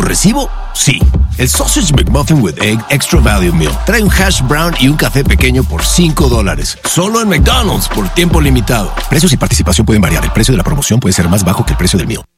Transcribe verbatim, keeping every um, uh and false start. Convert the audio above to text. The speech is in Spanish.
recibo? Sí. El Sausage McMuffin with Egg Extra Value Meal trae un hash brown y un café pequeño por cinco dólares. Solo en McDonald's por tiempo limitado. Precios y participación pueden variar. El precio de la promoción puede ser más bajo que el precio del meal.